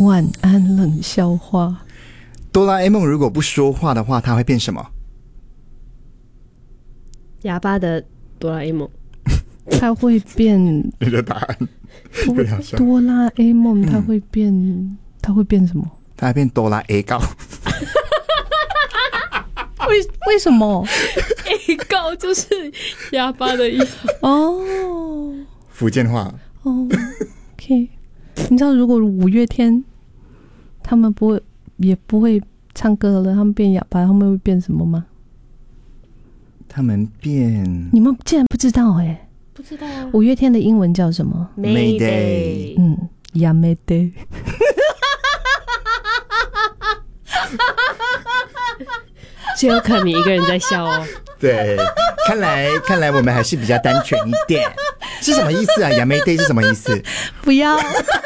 晚安冷笑话。 哆啦 A 梦如果不说话的话，它会变什么？ 哑巴的哆啦 A 梦， 它会变你的答案哆啦 A 梦，它会变什么？ 它会变哆啦 A 告。 为什么 A 告就是哑巴的意思哦， 福建话哦 OK。 你知道如果五月天他们也不会唱歌了，他们变哑巴，他们会变什么吗？ 他们变， 你们竟然不知道不知道啊。 五月天的英文叫什么？ Mayday。 呀 Mayday。 只有可你一个人在笑哦。 对，看来我们还是比较单纯一点。是什么意思啊？呀 Mayday 是什么意思？ 不要